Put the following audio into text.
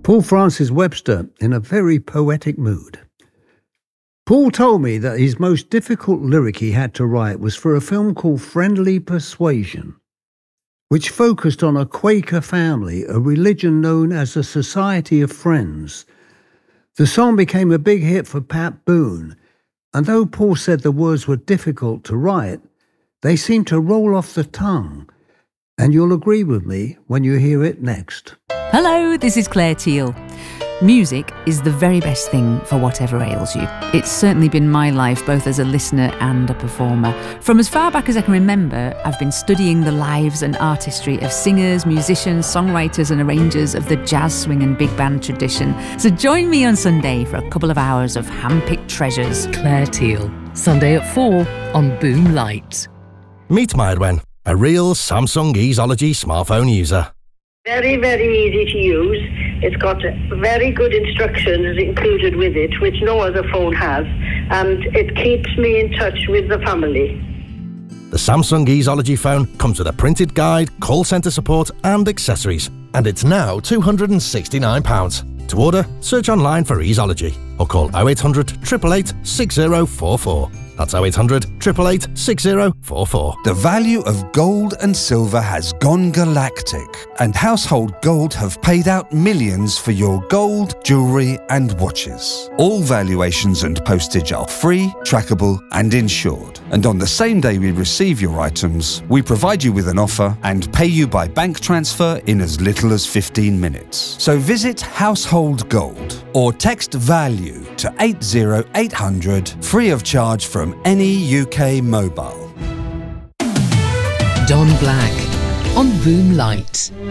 Paul Francis Webster in a very poetic mood. Paul told me that his most difficult lyric he had to write was for a film called Friendly Persuasion, which focused on a Quaker family, a religion known as the Society of Friends. The song became a big hit for Pat Boone, and though Paul said the words were difficult to write, they seemed to roll off the tongue. And you'll agree with me when you hear it next. Hello, this is Claire Teal. Music is the very best thing for whatever ails you. It's certainly been my life, both as a listener and a performer. From as far back as I can remember, I've been studying the lives and artistry of singers, musicians, songwriters and arrangers of the jazz, swing and big band tradition. So join me on Sunday for a couple of hours of hand-picked treasures. Claire Teal, Sunday at 4 on Boom Light. Meet Myrwen, a real Samsung Easeology smartphone user. Very, very easy to use. It's got very good instructions included with it, which no other phone has, and it keeps me in touch with the family. The Samsung Easeology phone comes with a printed guide, call centre support and accessories, and it's now £269. To order, search online for Easeology or call 0800 888 6044. That's 0800 888 6044. The value of gold and silver has gone galactic, and Household Gold have paid out millions for your gold, jewellery and watches. All valuations and postage are free, trackable and insured. And on the same day we receive your items, we provide you with an offer and pay you by bank transfer in as little as 15 minutes. So visit Household Gold or text VALUE to 80800 free of charge from any UK mobile. Don Black on Boom Light.